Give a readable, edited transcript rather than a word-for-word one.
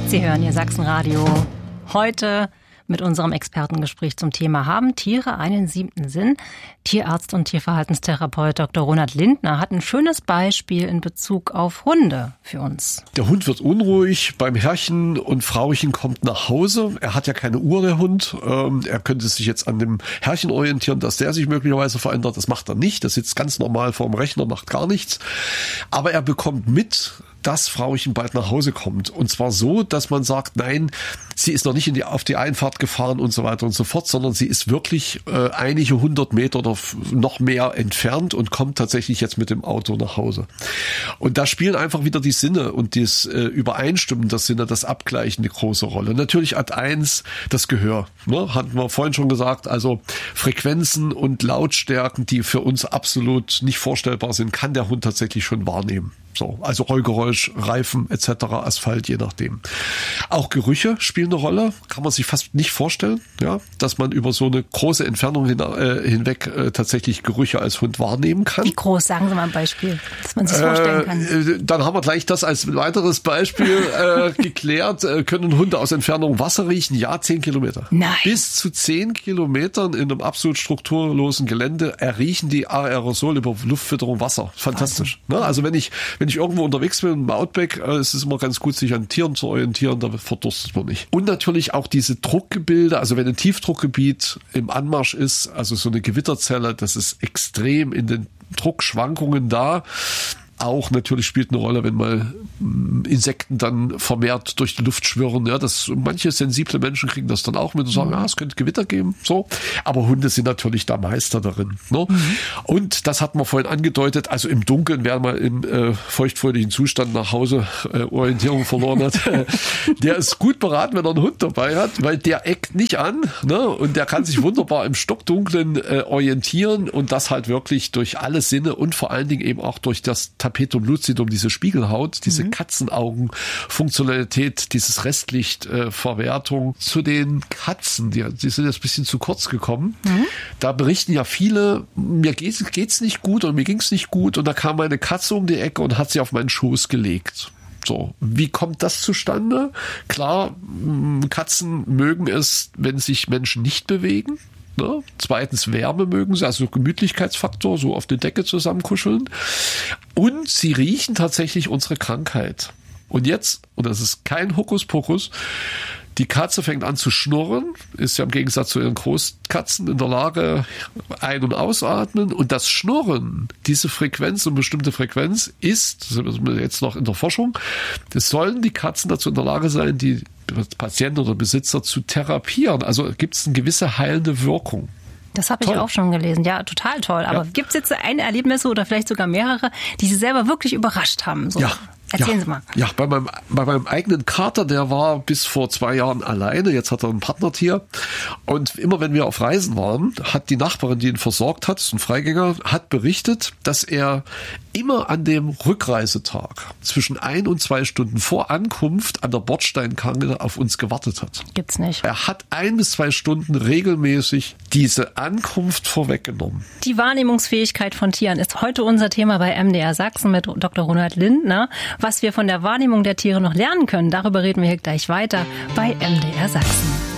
Sie hören Ihr Sachsenradio. Heute mit unserem Expertengespräch zum Thema: Haben Tiere einen siebten Sinn? Tierarzt und Tierverhaltenstherapeut Dr. Ronald Lindner hat ein schönes Beispiel in Bezug auf Hunde für uns. Der Hund wird unruhig beim Herrchen und Frauchen kommt nach Hause. Er hat ja keine Uhr, der Hund. Er könnte sich jetzt an dem Herrchen orientieren, dass der sich möglicherweise verändert. Das macht er nicht. Der sitzt ganz normal vorm Rechner, macht gar nichts. Aber er bekommt mit, dass Frauchen bald nach Hause kommt. Und zwar so, dass man sagt, nein, sie ist noch nicht auf die Einfahrt gefahren und so weiter und so fort, sondern sie ist wirklich einige 100 Meter oder noch mehr entfernt und kommt tatsächlich jetzt mit dem Auto nach Hause. Und da spielen einfach wieder die Sinne und das Übereinstimmen der Sinne, das Abgleichen, eine große Rolle. Natürlich Ad 1 das Gehör. Ne? Hatten wir vorhin schon gesagt, also Frequenzen und Lautstärken, die für uns absolut nicht vorstellbar sind, kann der Hund tatsächlich schon wahrnehmen. So, also Rollgeräusch, Reifen etc., Asphalt, je nachdem. Auch Gerüche spielen eine Rolle, kann man sich fast nicht vorstellen, ja, dass man über so eine große Entfernung hinweg tatsächlich Gerüche als Hund wahrnehmen kann. Wie groß, sagen Sie mal ein Beispiel, dass man sich vorstellen kann. Dann haben wir gleich das als weiteres Beispiel geklärt. Können Hunde aus Entfernung Wasser riechen? Ja, 10 Kilometer. Nein. Bis zu 10 Kilometern in einem absolut strukturlosen Gelände erriechen die Aerosol über Luftfütterung Wasser. Fantastisch. Ne? Also wenn ich irgendwo unterwegs bin, im Outback, ist es immer ganz gut, sich an Tieren zu orientieren, da verdurstet man nicht. Und natürlich auch diese Druckgebilde, also wenn ein Tiefdruckgebiet im Anmarsch ist, also so eine Gewitterzelle, das ist extrem in den Druckschwankungen da. Auch natürlich spielt eine Rolle, wenn mal Insekten dann vermehrt durch die Luft schwirren. Ja, das manche sensible Menschen kriegen das dann auch mit und sagen, es könnte Gewitter geben. So, aber Hunde sind natürlich da Meister darin. Ne? Und das hatten wir vorhin angedeutet. Also im Dunkeln, wer mal im feuchtfröhlichen Zustand nach Hause Orientierung verloren hat, der ist gut beraten, wenn er einen Hund dabei hat, weil der eckt nicht an, ne? Und der kann sich wunderbar im Stockdunklen orientieren und das halt wirklich durch alle Sinne und vor allen Dingen eben auch durch das Tapetum lucidum, diese Spiegelhaut, diese Katzenaugen-Funktionalität, dieses Restlichtverwertung. Zu den Katzen, die sind jetzt ein bisschen zu kurz gekommen. Da berichten ja viele, mir geht's nicht gut und mir ging's nicht gut und da kam meine Katze um die Ecke und hat sie auf meinen Schoß gelegt. So, wie kommt das zustande? Klar, Katzen mögen es, wenn sich Menschen nicht bewegen. Ne? Zweitens Wärme mögen sie, also Gemütlichkeitsfaktor, so auf der Decke zusammenkuscheln. Und sie riechen tatsächlich unsere Krankheit. Und jetzt, und das ist kein Hokuspokus, die Katze fängt an zu schnurren, ist ja im Gegensatz zu ihren Großkatzen in der Lage, ein- und ausatmen. Und das Schnurren, diese Frequenz, eine bestimmte Frequenz ist, das sind wir jetzt noch in der Forschung, das sollen die Katzen dazu in der Lage sein, die Patienten oder Besitzer zu therapieren. Also gibt es eine gewisse heilende Wirkung. Das habe ich auch schon gelesen. Ja, total toll. Aber gibt es jetzt eine Erlebnisse oder vielleicht sogar mehrere, die Sie selber wirklich überrascht haben? So. Ja. Erzählen Sie mal. Ja, bei meinem eigenen Kater, der war bis vor 2 Jahren alleine. Jetzt hat er ein Partnertier. Und immer wenn wir auf Reisen waren, hat die Nachbarin, die ihn versorgt hat, ist ein Freigänger, hat berichtet, dass er immer an dem Rückreisetag zwischen 1 und 2 Stunden vor Ankunft an der Bordsteinkante auf uns gewartet hat. Gibt's nicht. Er hat 1 bis 2 Stunden regelmäßig diese Ankunft vorweggenommen. Die Wahrnehmungsfähigkeit von Tieren ist heute unser Thema bei MDR Sachsen mit Dr. Ronald Lindner. Was wir von der Wahrnehmung der Tiere noch lernen können, darüber reden wir hier gleich weiter bei MDR Sachsen.